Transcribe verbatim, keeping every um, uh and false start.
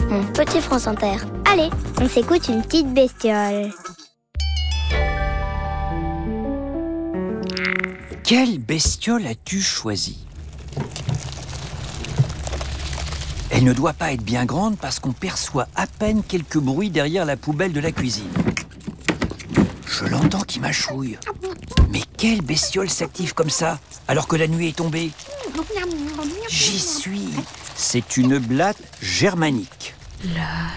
mon petit France Inter. Allez, on s'écoute une petite bestiole. Quelle bestiole as-tu choisie? Elle ne doit pas être bien grande parce qu'on perçoit à peine quelques bruits derrière la poubelle de la cuisine. Je l'entends qui mâchouille. Mais quelle bestiole s'active comme ça, alors que la nuit est tombée? J'y suis. C'est une blatte germanique. La